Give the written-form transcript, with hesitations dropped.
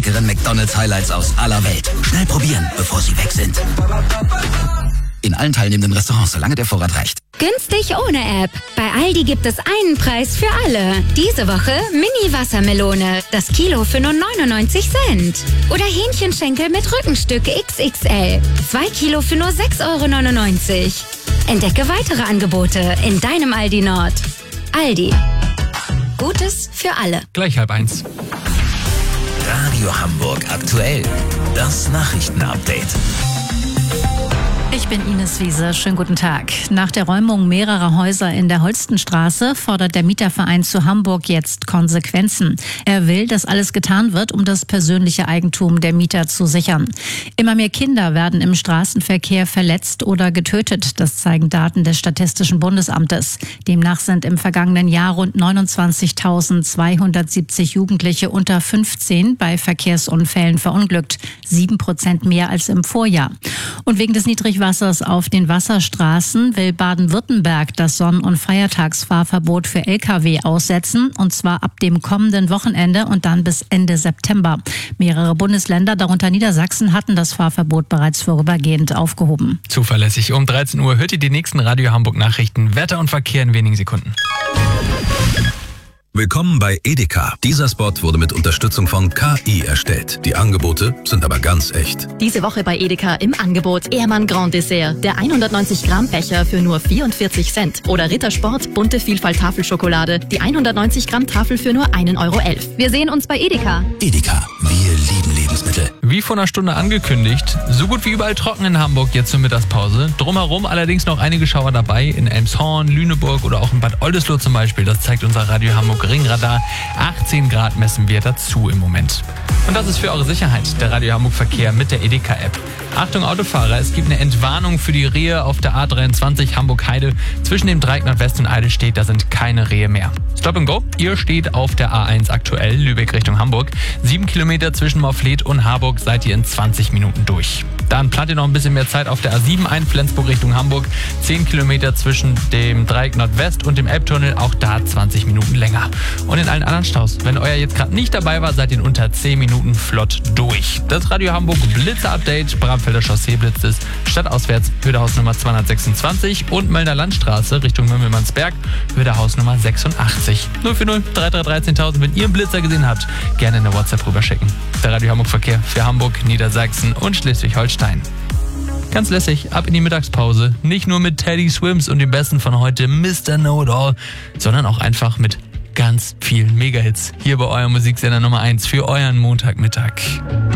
leckeren McDonald's-Highlights aus aller Welt. Schnell probieren, bevor sie weg sind. In allen teilnehmenden Restaurants, solange der Vorrat reicht. Günstig ohne App. Bei Aldi gibt es einen Preis für alle. Diese Woche Mini-Wassermelone. Das Kilo für nur 99 Cent. Oder Hähnchenschenkel mit Rückenstück XXL. 2 Kilo für nur 6,99 €. Entdecke weitere Angebote in deinem Aldi Nord. Aldi. Gutes für alle. Gleich 12:30. Radio Hamburg aktuell. Das Nachrichtenupdate. Ich bin Ines Wiese. Schönen guten Tag. Nach der Räumung mehrerer Häuser in der Holstenstraße fordert der Mieterverein zu Hamburg jetzt Konsequenzen. Er will, dass alles getan wird, um das persönliche Eigentum der Mieter zu sichern. Immer mehr Kinder werden im Straßenverkehr verletzt oder getötet. Das zeigen Daten des Statistischen Bundesamtes. Demnach sind im vergangenen Jahr rund 29.270 Jugendliche unter 15 bei Verkehrsunfällen verunglückt. 7% mehr als im Vorjahr. Und wegen des Niedrigwassers auf den Wasserstraßen will Baden-Württemberg das Sonn- und Feiertagsfahrverbot für Lkw aussetzen, und zwar ab dem kommenden Wochenende und dann bis Ende September. Mehrere Bundesländer, darunter Niedersachsen, hatten das Fahrverbot bereits vorübergehend aufgehoben. Zuverlässig. Um 13 Uhr hört ihr die nächsten Radio Hamburg Nachrichten. Wetter und Verkehr in wenigen Sekunden. Willkommen bei Edeka. Dieser Spot wurde mit Unterstützung von KI erstellt. Die Angebote sind aber ganz echt. Diese Woche bei Edeka im Angebot Ehrmann Grand Dessert. Der 190 Gramm Becher für nur 44 Cent. Oder Rittersport bunte Vielfalt Tafelschokolade. Die 190 Gramm Tafel für nur 1,11 €. Wir sehen uns bei Edeka. Edeka, wir lieben Lebensmittel. Wie vor einer Stunde angekündigt, so gut wie überall trocken in Hamburg jetzt zur Mittagspause. Drumherum allerdings noch einige Schauer dabei, in Elmshorn, Lüneburg oder auch in Bad Oldesloe zum Beispiel. Das zeigt unser Radio Hamburg Ringradar. 18 Grad messen wir dazu im Moment. Und das ist für eure Sicherheit der Radio Hamburg Verkehr mit der Edeka-App. Achtung Autofahrer, es gibt eine Entwarnung für die Rehe auf der A23 Hamburg-Heide. Zwischen dem Dreieck Nordwest und Eidelstedt, da sind keine Rehe mehr. Stop and Go, ihr steht auf der A1 aktuell, Lübeck Richtung Hamburg. 7 Kilometer zwischen Morfleet und Harburg seid ihr in 20 Minuten durch. Dann plant ihr noch ein bisschen mehr Zeit auf der A7 ein, Flensburg Richtung Hamburg. 10 Kilometer zwischen dem Dreieck Nordwest und dem Elbtunnel, auch da 20 Minuten länger. Und in allen anderen Staus, wenn euer jetzt gerade nicht dabei war, seid ihr in unter 10 Minuten flott durch. Das Radio Hamburg Blitzer-Update, Bramfelder Chaussee blitzt es, stadtauswärts Hürderhaus Nummer 226 und Möllner Landstraße Richtung Mümmelmannsberg, Hürderhaus Nummer 86. 040 333 10.000, wenn ihr einen Blitzer gesehen habt, gerne in der WhatsApp rüberschicken. Der Radio Hamburg Verkehr für Hamburg, Niedersachsen und Schleswig-Holstein. Ganz lässig, ab in die Mittagspause. Nicht nur mit Teddy Swims und dem Besten von heute, Mr. Know-It-All, sondern auch einfach mit ganz vielen Megahits. Hier bei eurem Musiksender Nummer 1 für euren Montagmittag.